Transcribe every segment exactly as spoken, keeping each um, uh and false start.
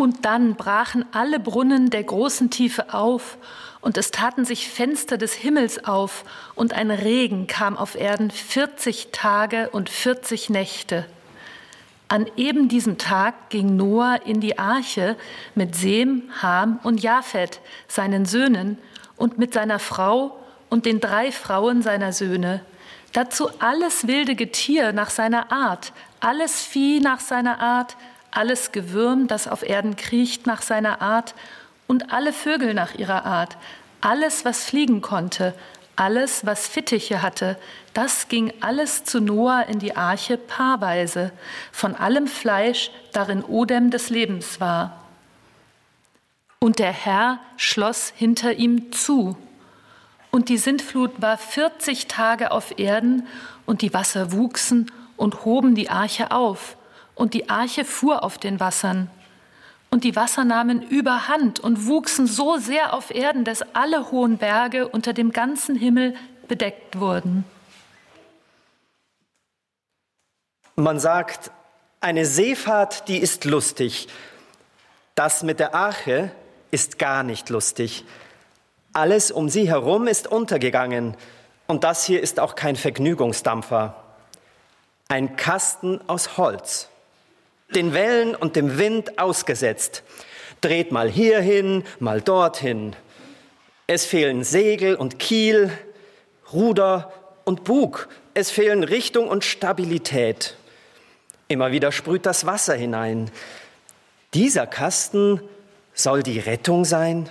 Und dann brachen alle Brunnen der großen Tiefe auf, und es taten sich Fenster des Himmels auf, und ein Regen kam auf Erden vierzig Tage und vierzig Nächte. An eben diesem Tag ging Noah in die Arche mit Sem, Ham und Japhet, seinen Söhnen, und mit seiner Frau und den drei Frauen seiner Söhne. Dazu alles wilde Getier nach seiner Art, alles Vieh nach seiner Art, alles Gewürm, das auf Erden kriecht, nach seiner Art, und alle Vögel nach ihrer Art, alles, was fliegen konnte, alles, was Fittiche hatte, das ging alles zu Noah in die Arche paarweise, von allem Fleisch, darin Odem des Lebens war. Und der Herr schloss hinter ihm zu. Und die Sintflut war vierzig Tage auf Erden, und die Wasser wuchsen und hoben die Arche auf, und die Arche fuhr auf den Wassern. Und die Wasser nahmen überhand und wuchsen so sehr auf Erden, dass alle hohen Berge unter dem ganzen Himmel bedeckt wurden. Man sagt, eine Seefahrt, die ist lustig. Das mit der Arche ist gar nicht lustig. Alles um sie herum ist untergegangen. Und das hier ist auch kein Vergnügungsdampfer. Ein Kasten aus Holz, den Wellen und dem Wind ausgesetzt. Dreht mal hierhin, mal dorthin. Es fehlen Segel und Kiel, Ruder und Bug. Es fehlen Richtung und Stabilität. Immer wieder sprüht das Wasser hinein. Dieser Kasten soll die Rettung sein?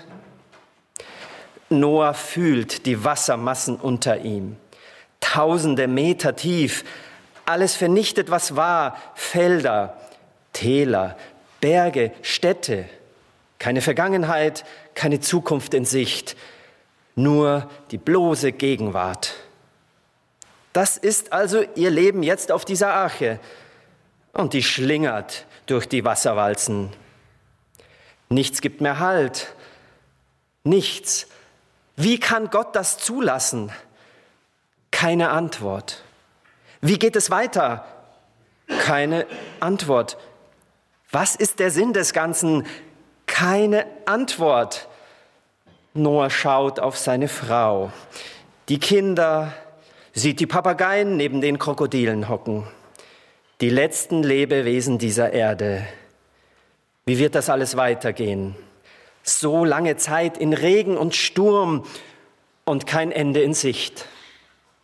Noah fühlt die Wassermassen unter ihm. Tausende Meter tief. Alles vernichtet, was war. Felder, Täler, Berge, Städte. Keine Vergangenheit, keine Zukunft in Sicht. Nur die bloße Gegenwart. Das ist also ihr Leben jetzt auf dieser Arche. Und die schlingert durch die Wasserwalzen. Nichts gibt mehr Halt. Nichts. Wie kann Gott das zulassen? Keine Antwort. Wie geht es weiter? Keine Antwort. Was ist der Sinn des Ganzen? Keine Antwort. Noah schaut auf seine Frau, die Kinder, sieht die Papageien neben den Krokodilen hocken. Die letzten Lebewesen dieser Erde. Wie wird das alles weitergehen? So lange Zeit in Regen und Sturm und kein Ende in Sicht.